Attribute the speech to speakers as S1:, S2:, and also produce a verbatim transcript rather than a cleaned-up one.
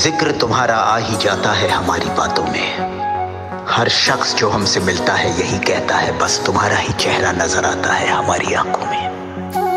S1: जिक्र तुम्हारा आ ही जाता है हमारी बातों में। हर शख्स जो हमसे मिलता है यही कहता है, बस तुम्हारा ही चेहरा नजर आता है हमारी आंखों में।